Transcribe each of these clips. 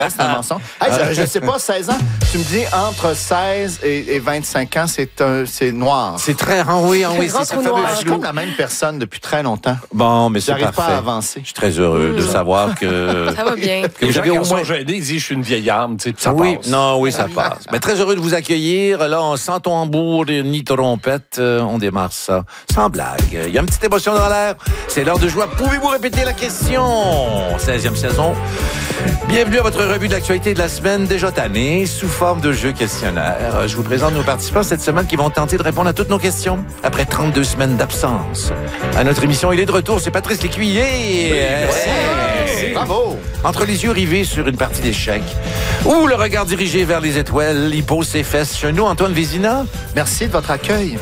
C'est un mensonge. Hey, je sais pas, 16 ans, tu me dis entre 16 et 25 ans, c'est noir. C'est très... oui, c'est ça. Je suis comme la même personne depuis très longtemps. Bon, mais c'est J'arrive parfait. pas à avancer. Je suis très heureux de savoir que... Ça va bien. que vous avez au moins... gênés, ils disent, je suis une vieille âme, tu sais, ça Oui, passe. non, oui, ça passe. Mais très heureux de vous accueillir. Là, sans tambour ni trompette, on démarre ça. Sans blague. Il y a une petite émotion dans l'air. C'est l'heure de jouer. Pouvez-vous répéter la question? 16e saison. Bienvenue à votre revue d'actualité de la semaine, déjà tannée, sous forme de jeu questionnaire. Je vous présente nos participants cette semaine qui vont tenter de répondre à toutes nos questions après 32 semaines d'absence. À notre émission, il est de retour, c'est Patrice Lécuyer. Bravo! Entre les yeux rivés sur une partie d'échecs ou le regard dirigé vers les étoiles, il pose ses fesses chez nous, Antoine Vézina. Merci de votre accueil.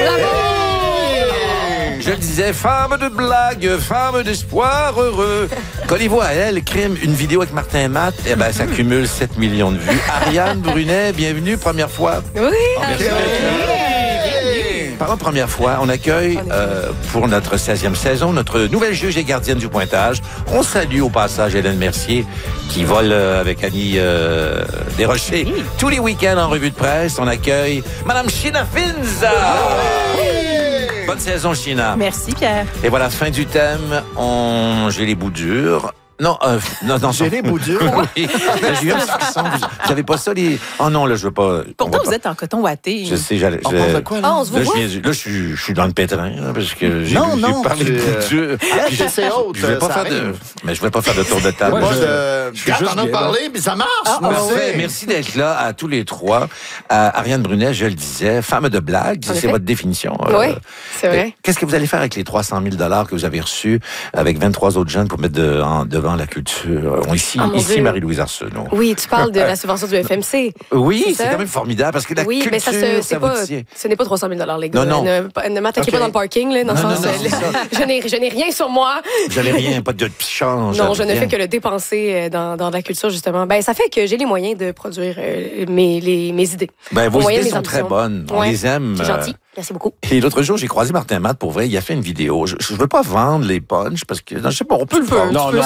Je le disais, femme de blague, femme d'espoir heureux. Collez-vous à elle, crime, une vidéo avec Martin Matt, eh ben, ça cumule 7 millions de vues. Ariane Brunet, bienvenue, première fois. Oui. Merci. Par une première fois, on accueille pour notre 16e saison notre nouvelle juge et gardienne du pointage. On salue au passage Hélène Mercier qui vole avec Annie Desrochers. Tous les week-ends en revue de presse, on accueille Madame Sheena Finza. Bonne saison, Sheena. Merci, Pierre. Et voilà, fin du thème. J'ai les bouts durs. Non. J'ai les bouts durs. Oui. J'ai eu un frisson. Vous n'avez pas ça, les... Oh non, là, je veux pas... Pourtant, vous êtes en coton ouaté. Je sais, On parle de quoi, là? Ah, on se voit. Là, je suis dans le pétrin, là, parce que j'ai parlé de bouts durs. C'est haute. Je vais pas faire de... Mais je vais pas faire de tour de table. Moi, juste on en a bien, parlé, mais ça marche. Parfait. Merci d'être là à tous les trois. Ariane Brunet, je le disais, femme de blague, c'est votre définition. Oui, c'est vrai. Qu'est-ce que vous allez faire avec les 300 000 que vous avez reçus avec 23 autres jeunes pour mettre devant la culture? Ici, Marie-Louise Arsenault. Oui, tu parles de la subvention du FMC. Oui, c'est quand même formidable parce que la culture, mais ça vous tient. ce n'est pas 300 000 les gars. Non. Ne m'attaquez pas dans le parking, là, dans le sens. Je n'ai rien sur moi. Vous n'avez rien, pas de change. Non, je ne fais que le dépenser dans la culture, justement. Ben, ça fait que j'ai les moyens de produire mes idées. Ben, vos idées sont très bonnes. On les aime. C'est gentil. Merci beaucoup. Et l'autre jour, j'ai croisé Martin Matt, pour vrai, il a fait une vidéo. Je veux pas vendre les punchs parce que, non, je sais pas, on peut le vendre.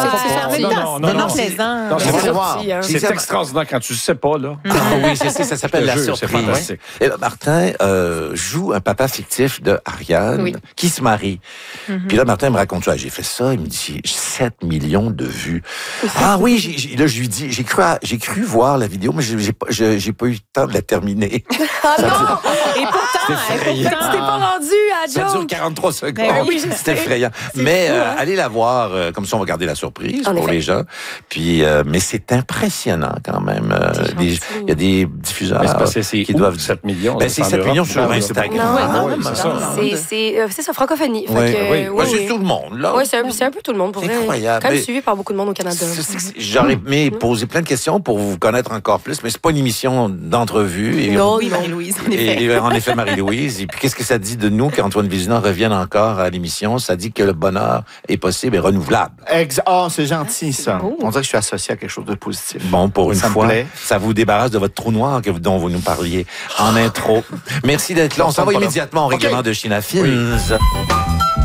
Non, c'est c'est extraordinaire quand tu le sais pas, là. Ah oui, ça s'appelle la surprise. Et là, Martin joue un papa fictif de Ariane qui se marie. Puis là, Martin me raconte ça. J'ai fait ça, il me dit 7 millions de vues. Ah oui, là, je lui dis, j'ai cru voir la vidéo, mais j'ai pas eu le temps de la terminer. Ah non! Et pourtant, tu t'es pas rendu à Ça Joe. dure 43 secondes. Ben oui, je c'est sais. effrayant. Mais allez la voir, comme ça on va garder la surprise pour les gens. Puis, mais c'est impressionnant quand même. Il y a des diffuseurs qui doivent... 7 millions. Ben, c'est 7 millions sur Instagram. C'est ça, francophonie. C'est tout le monde, là. Oui, c'est un peu tout le monde, pour vrai. Incroyable. Quand même suivi par beaucoup de monde au Canada. J'aurais aimé poser plein de questions pour vous connaître encore plus, mais c'est pas une émission d'entrevue. Non, Marie-Louise, en effet. Et en effet, Marie-Louise. Et puis, qu'est-ce que ça dit de nous qu'Antoine Vézina revienne encore à l'émission? Ça dit que le bonheur est possible et renouvelable. C'est gentil, ça. beau. On dirait que je suis associé à quelque chose de positif. Bon, pour une Ça me fois, plaît. ça vous débarrasse de votre trou noir dont vous nous parliez en intro. Merci d'être là. On s'en va immédiatement au règlement de Sheena Finza.